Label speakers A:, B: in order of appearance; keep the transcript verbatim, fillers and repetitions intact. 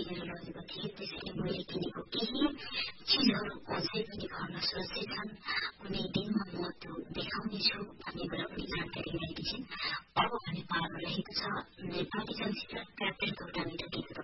A: किनेर लगेको थिएँ। त्यसैले मैले किनेको केही चिजहरू अझै पनि घरमा सुरक्षित छन्। कुनै दिनमा म त्यो देखाउनेछु भन्ने कुरा पनि जानकारी गराएकी छिन्। अब भने पालो रहेको छ नेपाली चलचित्र क्याप्टेनको एउटा मिठो गीत